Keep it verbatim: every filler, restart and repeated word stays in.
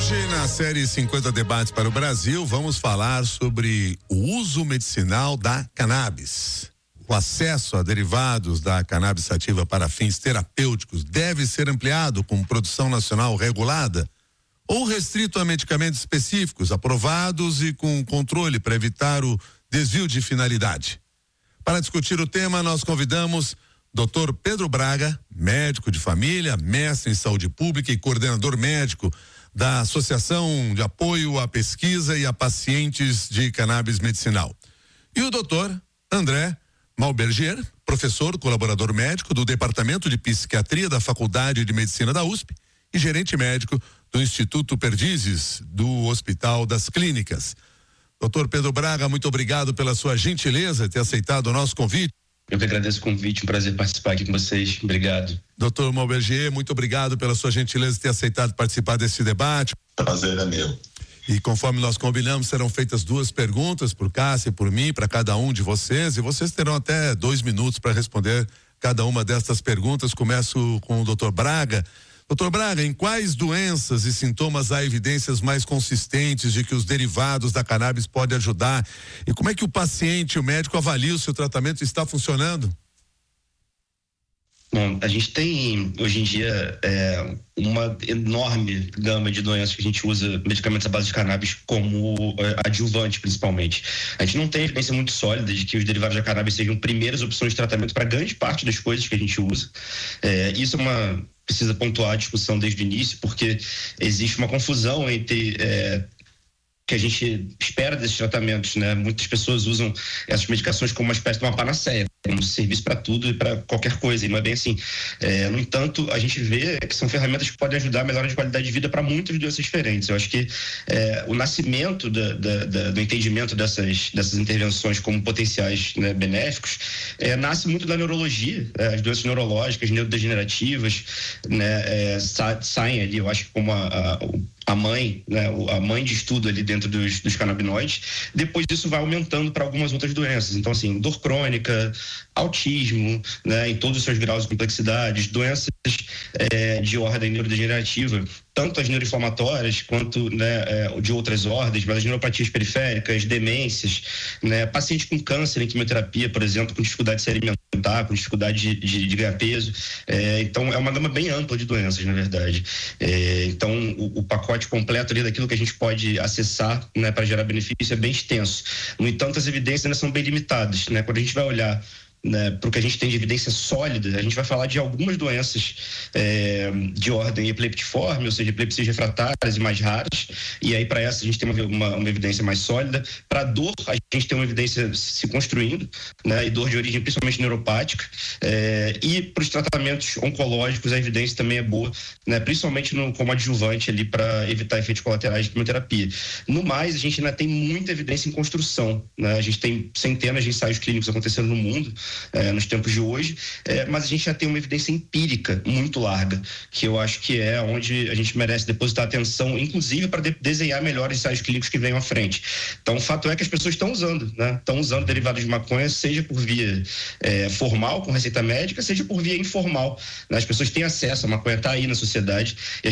Hoje, na série cinquenta Debates para o Brasil, vamos falar sobre o uso medicinal da cannabis. O acesso a derivados da cannabis sativa para fins terapêuticos deve ser ampliado com produção nacional regulada ou restrito a medicamentos específicos, aprovados e com controle para evitar o desvio de finalidade. Para discutir o tema, nós convidamos doutor Pedro Braga, médico de família, mestre em saúde pública e coordenador médico da Associação de Apoio à Pesquisa e a Pacientes de Cannabis Medicinal. E o doutor André Malberger, professor, colaborador médico do Departamento de Psiquiatria da Faculdade de Medicina da U S P e gerente médico do Instituto Perdizes, do Hospital das Clínicas. doutor Pedro Braga, muito obrigado pela sua gentileza de ter aceitado o nosso convite. Eu que agradeço o convite, um prazer participar aqui com vocês. Obrigado. doutor Malberger, muito obrigado pela sua gentileza de ter aceitado participar desse debate. Prazer é meu. E conforme nós combinamos, serão feitas duas perguntas por Cássia e por mim, para cada um de vocês, e vocês terão até dois minutos para responder cada uma destas perguntas. Começo com o doutor Braga. doutor Braga, em quais doenças e sintomas há evidências mais consistentes de que os derivados da cannabis podem ajudar? E como é que o paciente e o médico avaliam se o tratamento está funcionando? Bom, a gente tem hoje em dia é, uma enorme gama de doenças que a gente usa medicamentos à base de cannabis como é, adjuvante, principalmente. A gente não tem evidência muito sólida de que os derivados da cannabis sejam primeiras opções de tratamento para grande parte das coisas que a gente usa. É, isso é uma precisa pontuar a discussão desde o início, porque existe uma confusão entre é, que a gente espera desses tratamentos, né? Muitas pessoas usam essas medicações como uma espécie de uma panaceia, como serviço para tudo e para qualquer coisa, e não é bem assim. É, no entanto, a gente vê que são ferramentas que podem ajudar a melhorar a qualidade de vida para muitas doenças diferentes. Eu acho que é, o nascimento da, da, da, do entendimento dessas, dessas intervenções como potenciais, né, benéficos, é, nasce muito da neurologia. É, as doenças neurológicas, neurodegenerativas, né, é, sa, saem ali, eu acho que como a, a a mãe, né, a mãe de estudo ali dentro dos, dos canabinoides. Depois disso vai aumentando para algumas outras doenças. Então, assim, dor crônica, autismo, né, em todos os seus graus de complexidade, doenças é, de ordem neurodegenerativa, tanto as neuroinflamatórias quanto, né, de outras ordens, mas as neuropatias periféricas, demências, né, paciente com câncer em quimioterapia, por exemplo, com dificuldade de se alimentar, com dificuldade de, de, de ganhar peso. É, então, é uma gama bem ampla de doenças, na verdade. É, então, o, o pacote completo ali daquilo que a gente pode acessar, né, para gerar benefício é bem extenso. No entanto, as evidências ainda são bem limitadas, né? Quando a gente vai olhar, né, para o que a gente tem de evidência sólida, a gente vai falar de algumas doenças é, de ordem epileptiforme, ou seja, epilepsias refratárias e mais raras, e aí para essa a gente tem uma, uma, uma evidência mais sólida. Para dor, a gente tem uma evidência se construindo, né, e dor de origem principalmente neuropática, é, e para os tratamentos oncológicos a evidência também é boa, né, principalmente no, como adjuvante ali para evitar efeitos colaterais de quimioterapia. No mais, a gente ainda tem muita evidência em construção, né, a gente tem centenas de ensaios clínicos acontecendo no mundo, É, nos tempos de hoje, é, mas a gente já tem uma evidência empírica muito larga, que eu acho que é onde a gente merece depositar atenção, inclusive para de- desenhar melhores ensaios clínicos que venham à frente. Então, o fato é que as pessoas estão usando, né? Estão usando derivados de maconha, seja por via é, formal, com receita médica, seja por via informal, né? As pessoas têm acesso, a maconha está aí na sociedade, e a